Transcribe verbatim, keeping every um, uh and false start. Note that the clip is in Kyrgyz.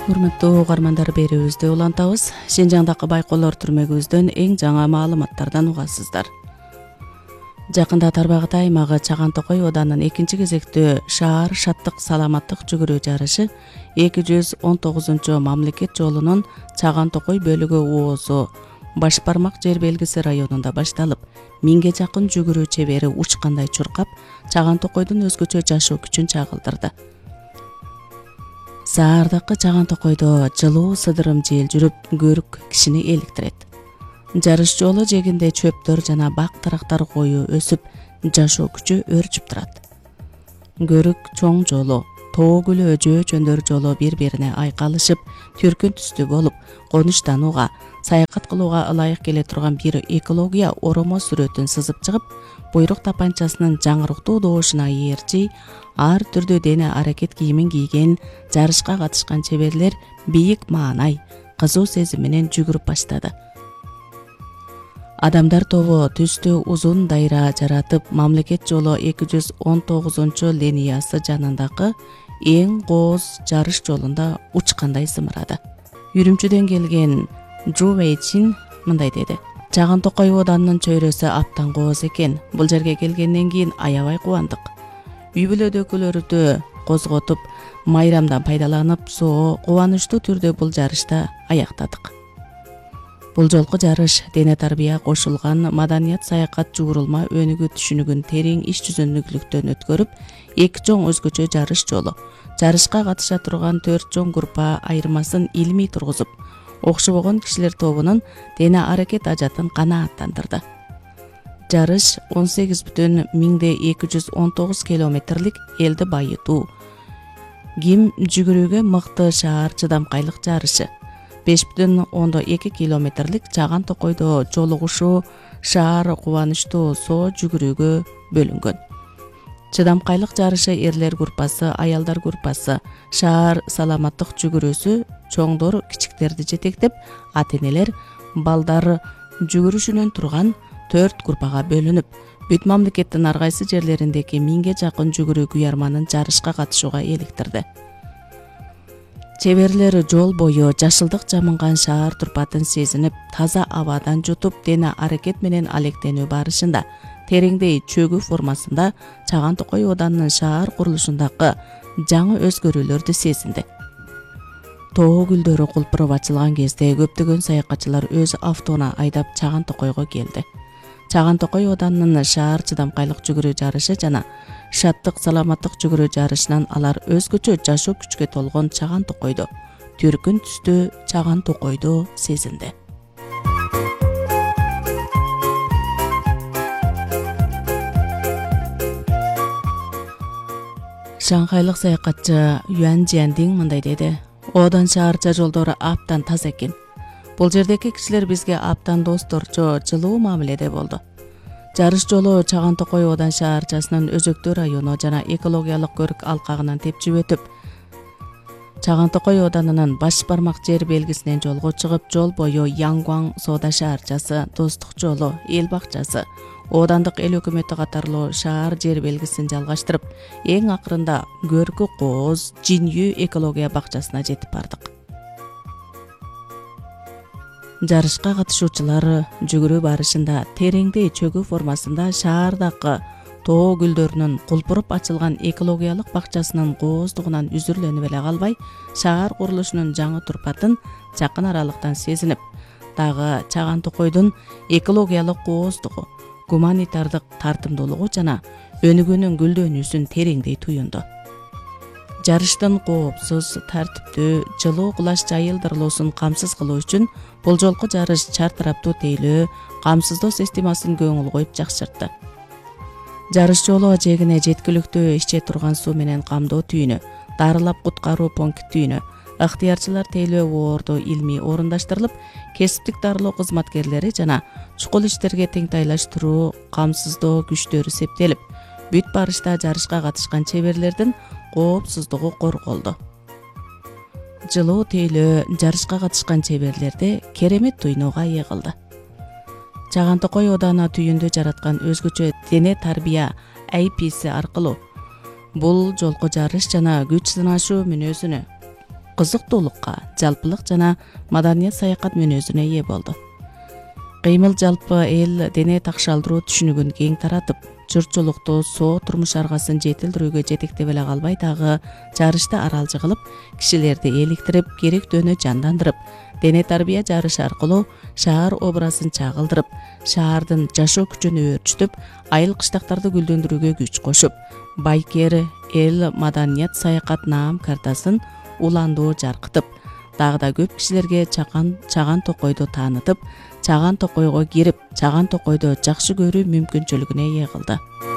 Урматтуу угармандар, берүүбүздү улантабыз. Шинжаңдагы байкоолор түрмөгүбүздөн эң жаңы маалыматтардан угасыздар. Жакында Тарбагат аймагы Чаган Токой оданынын экинчи кезектүү шаар шаттык саламаттык жүгүрүү жарышы эки жүз он тогузунчу мамлекет жолунун Чаган Токой бөлүгү оозу Баш бармак жер белгиси районунда башталып, миңге жакын жүгүрүү чебери учкандай чуркап, Чаган Токойдун өзгөчө жашоо күчүн чагылдырды. Саардакы Чаган Токойдо жылуу сыдырым жел жүрүп, көрүк кишини эликтирет. Жарыш жолу жегинде чөптөр жана бак тарактар коюу өсүп, жашоо күчү өрчүп турат. Көрүк чоң жолу, тоо гүлү өжөө чөндөр жолу бири-бирине айкалышып, түркүн түстүү болуп, конуштанууга, саякат кылууга ылайык келе турган бир экология оромо сүрөтүн сызып чыгып, буйрук тапанчасынын жаңырыктуу доошуна ээрчи, ар түрдүү дене аракет кийимин кийген жарышка катышкан чеберлер бийик маанай, кызуу сезим менен жүгүрүп баштады. Адамдар тобу түстүү узун дайра жаратып, мамлекет жолу эки жүз он тогузунчу линиясы жанындагы эң кооз жарыш жолунда учкандай сымырады. Үрүмчүдөн келген Жу Вейчин мындай деди: Чаган Токой оданынын чөйрөсү аптан кооз экен. Бул жерге келгенден кийин аябай кубандык. Үй бүлөдөгүлөрдү козготуп, майрамдан пайдаланып, соо кубанычтуу түрдө бул жарышта аяктадык. Бул жолку жарыш дене тарбия кошулган маданият саякат жуурулма өнүгүү түшүнүгүн терең иш жүзүндүүлүктөн өткөрүп, эки чоң өзгөчө жарыш жолу, жарышка катыша турган төрт чоң группа айырмасын илмий тургузуп, окшобогон кишилер тобунун дене аракет ажатын канааттандырды. Жарыш он сегиз бүтүн миңде эки жүз он тогуз километрлик элди байытуу, ким жүгүрүүгө мыкты шаар чыдамкайлык жарышы, беш бүтүн ондон эки километрлик Чаган Токойдо жолугушуу шаар кубанычтуу соо жүгүрүүгө бөлүнгөн. Чыдамкайлык жарышы эрлер группасы, аялдар группасы, шаар саламаттык жүгүрүүсү чоңдор кичиктерди жетектеп, ата-энелер балдар жүгүрүшүнөн турган төрт группага бөлүнүп, бүт мамлекеттин ар кайсы жерлериндеги миңге жакын жүгүрүү күйярманын жарышка катышууга эликтирди. Чеберлер жол бою жашылдык жамынган шаар турпатын сезинип, таза абадан жутуп, дене аракет менен алектенүү барышында тереңдей чөгүү формасында Чаган Токой оданынын шаар курулушундагы жаңы өзгөрүүлөрдү сезинди. Тоо гүлдөрү кулпуруп ачылган кезде көптөгөн саякатчылар өз автоуна айдап Чаган Токойго келди. Чаган Токой оданынын шаар чыдамкайлык жүгүрүү жарышы жана шаттык саламаттык жүгүрүү жарышынан алар өзгөчө жашоо күчкө толгон Чаган Токойдо, түркүн түстүү Чаган Токойдо сезинди. Шанхайлык саякатчы Юан Жиандин мындай деди: Одан шаарча жолдору аптан таза экен. Бул жердеги кишилер бизге аптан досторчо, жылуу мамиледе болду. Жарыш жолу Чаган Токой одан шаарчасынын өзөктүү району жана экологиялык көрүк алкагынан тепчип өтүп, Чаган Токой оданынын Баш бармак жер белгисинен жолго чыгып, жол бою Янгван соода шаарчасы, Достук жолу, эл бакчасы, оодандык эл өкмөтү катарлуу шаар жер белгисин жалгаштырып, эң акырында Көркү кооз Жинью экология бакчасына жетип бардык. Жарышка катышуучулар жүгүрүү барышында тереңдей чөгүү формасында шаардагы тоо гүлдөрүнүн кулпуруп ачылган экологиялык бакчасынын кооздугунан үзүрлөнүп эле калбай, шаар курулушунун жаңы турпатын жакын аралыктан сезинип, дагы Чаган Токойдун экологиялык кооздугу, гуманитардык тартымдуулугу жана өнүгүүнүн гүлдөнүүсүн тереңдей туюнду. Жарыштын коопсуз, тартиптүү, жылуу кулаш жайылдырылуусун камсыз кылуу үчүн бул жолку жарыш чартараптуу тейлөө, камсыздоо системасын көңүл коюп жакшыртты. Жарыш жолу жегине жеткиликтүү иче турган суу менен камдоо түйүнү, дарылап куткаруу пункттүйүнү, ыктыярчылар тейлөө оорду илмий орундаштырылып, кесиптик дарылоо кызматкерлери жана чукул иштерге теңтайлаштыруу, камсыздоо күчтөрү септелип, бүт барышта жарышка катышкан чеберлердин коопсуздугу корголду. Жылуу тейлөө жарышка катышкан чеберлерди керемет туйнууга ээ кылды. Чаган Токой ооданы түйүндө жараткан өзгөчө дене тарбия эй пи си аркылуу бул жолку жарыш жана күч сынашуу мүнөзүнө кызыктуулукка, жалпылык жана маданият саякат мүнөзүнө ээ болду. Кыймыл жалпы эл дене такшалдыруу түшүнүгүн кең таратып, журтчулукту соо турмуш аргасын жетилдирүүгө жетектеп эле калбай, дагы жарышта аралжы кылып, кишилерди эликтирип, керектөөнү жандандырып, дене тарбия жарышы аркылуу шаар образын чагылдырып, шаардын жашоо күчүн өөрчүтүп, айыл кыштактарды гүлдөндүрүүгө күч кошуп, байкер эл маданият саякат наам картасын уландуу жаркытып, дагы да көп кишилерге чаган чаган токойду таанытып, чаган токойго кирип, чаган токойду жакшы көрүү мүмкүнчүлүгүнө ээ кылды.